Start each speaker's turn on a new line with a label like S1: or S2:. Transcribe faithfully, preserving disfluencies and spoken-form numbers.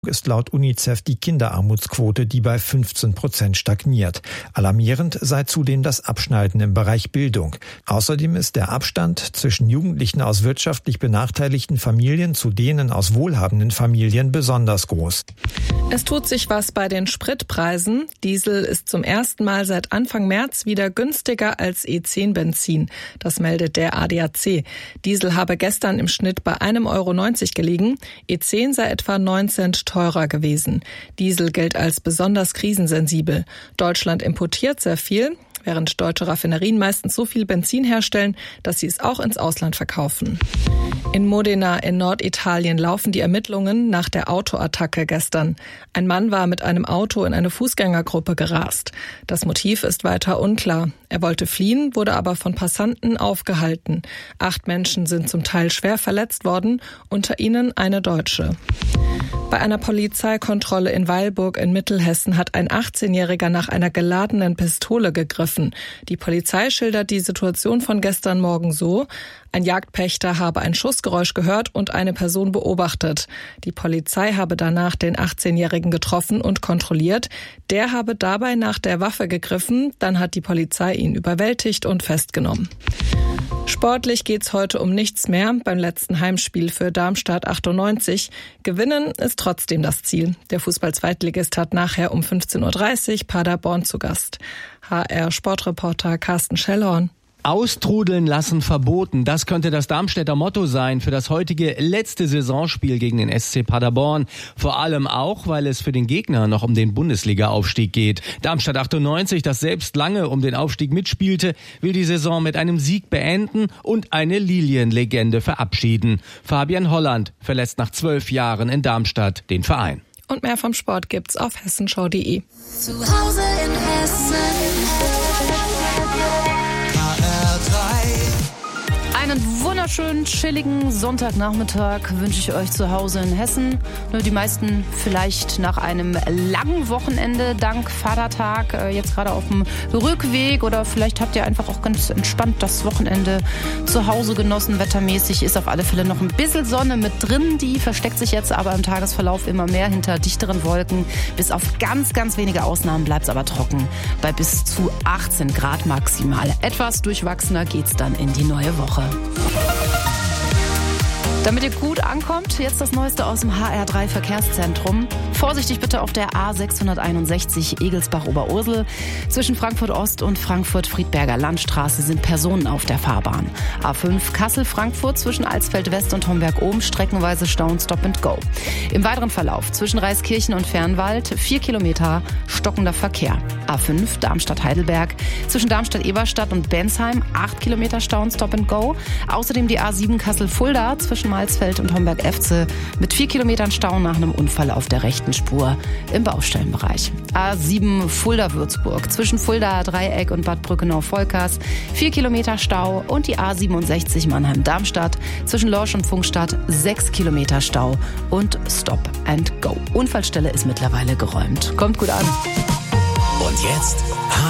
S1: ist laut UNICEF die Kinderarmutsquote, die bei fünfzehn Prozent stagniert. Alarmierend sei zudem das Abschneiden im Bereich Bildung. Außerdem ist der Abstand zwischen Jugendlichen aus wirtschaftlich benachteiligten Familien zu denen aus wohlhabenden Familien besonders groß.
S2: Es tut sich was bei den Spritpreisen. Diesel ist zum ersten Mal seit Anfang März wieder günstiger als E zehn Benzin. Das meldet der A D A C. Diesel habe gestern im Schnitt bei einem Euro neunzig gelegen. E zehn sei etwa neun Cent teurer gewesen. Diesel gilt als besonders krisensensibel. Deutschland importiert sehr viel, während deutsche Raffinerien meistens so viel Benzin herstellen, dass sie es auch ins Ausland verkaufen. In Modena in Norditalien laufen die Ermittlungen nach der Autoattacke gestern. Ein Mann war mit einem Auto in eine Fußgängergruppe gerast. Das Motiv ist weiter unklar. Er wollte fliehen, wurde aber von Passanten aufgehalten. Acht Menschen sind zum Teil schwer verletzt worden, unter ihnen eine Deutsche. Bei einer Polizeikontrolle in Weilburg in Mittelhessen hat ein achtzehnjähriger nach einer geladenen Pistole gegriffen. Die Polizei schildert die Situation von gestern Morgen so: Ein Jagdpächter habe ein Schussgeräusch gehört und eine Person beobachtet. Die Polizei habe danach den achtzehnjährigen getroffen und kontrolliert. Der habe dabei nach der Waffe gegriffen, dann hat die Polizei ihn überwältigt und festgenommen. Sportlich geht's heute um nichts mehr beim letzten Heimspiel für Darmstadt achtundneunzig. Gewinnen ist trotzdem das Ziel. Der Fußball-Zweitligist hat nachher um fünfzehn Uhr dreißig Paderborn zu Gast. H R-Sportreporter Carsten Schellhorn.
S3: Austrudeln lassen verboten. Das könnte das Darmstädter Motto sein für das heutige letzte Saisonspiel gegen den S C Paderborn. Vor allem auch, weil es für den Gegner noch um den Bundesliga-Aufstieg geht. Darmstadt achtundneunzig, das selbst lange um den Aufstieg mitspielte, will die Saison mit einem Sieg beenden und eine Lilienlegende verabschieden. Fabian Holland verlässt nach zwölf Jahren in Darmstadt den Verein.
S2: Und mehr vom Sport gibt's auf hessenschau punkt de.
S4: Zu Hause in Hessen.
S5: Einen wunderschönen, chilligen Sonntagnachmittag wünsche ich euch zu Hause in Hessen. Nur die meisten vielleicht nach einem langen Wochenende dank Vatertag jetzt gerade auf dem Rückweg, oder vielleicht habt ihr einfach auch ganz entspannt das Wochenende zu Hause genossen. Wettermäßig ist auf alle Fälle noch ein bisschen Sonne mit drin. Die versteckt sich jetzt aber im Tagesverlauf immer mehr hinter dichteren Wolken. Bis auf ganz, ganz wenige Ausnahmen bleibt es aber trocken. Bei bis zu achtzehn Grad maximal. Etwas durchwachsener geht's dann in die neue Woche. Damit ihr gut ankommt, jetzt das Neueste aus dem H R drei Verkehrszentrum. Vorsichtig bitte auf der A sechshunderteinundsechzig Egelsbach-Oberursel. Zwischen Frankfurt Ost und Frankfurt-Friedberger Landstraße sind Personen auf der Fahrbahn. A fünf Kassel-Frankfurt zwischen Alsfeld West und Homberg-Ohm streckenweise Stau und Stop and Go. Im weiteren Verlauf zwischen Reiskirchen und Fernwald vier Kilometer stockender Verkehr. A fünf Darmstadt-Heidelberg zwischen Darmstadt-Eberstadt und Bensheim acht Kilometer Stau und Stop and Go. Außerdem die A sieben Kassel-Fulda zwischen Malsfeld und Homberg-Efze mit vier Kilometern Stau nach einem Unfall auf der rechten Spur im Baustellenbereich. A sieben Fulda-Würzburg zwischen Fulda-Dreieck und Bad Brückenau-Volkers vier Kilometer Stau, und die A siebenundsechzig Mannheim-Darmstadt zwischen Lorsch und Pfungstadt sechs Kilometer Stau und Stop and Go. Unfallstelle ist mittlerweile geräumt. Kommt gut an.
S6: Und jetzt